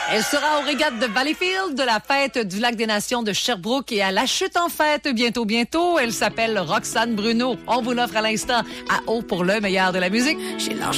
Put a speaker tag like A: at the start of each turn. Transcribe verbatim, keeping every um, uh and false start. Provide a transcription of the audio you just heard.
A: Elle sera au régates de Valleyfield, de la fête du Lac des Nations de Sherbrooke et à la chute en fête bientôt, bientôt. Elle s'appelle Roxane Bruno. On vous l'offre à l'instant à haut pour le meilleur de la musique. J'ai l'argent.